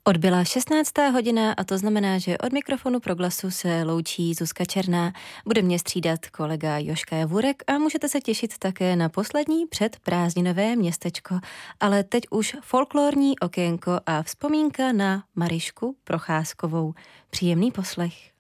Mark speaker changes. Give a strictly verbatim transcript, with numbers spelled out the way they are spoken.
Speaker 1: Odbyla šestnáctá hodina a to znamená, že od mikrofonu Proglasu se loučí Zuzka Černá. Bude mě střídat kolega Joška Javurek a můžete se těšit také na poslední předprázdninové městečko. Ale teď už folklorní okénko a vzpomínka na Marišku Procházkovou. Příjemný poslech.